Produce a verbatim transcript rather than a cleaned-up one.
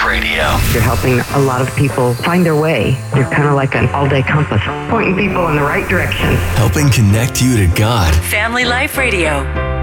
Radio. You're helping a lot of people find their way. You're kind of like an all-day compass, pointing people in the right direction. Helping connect you to God. Family Life Radio.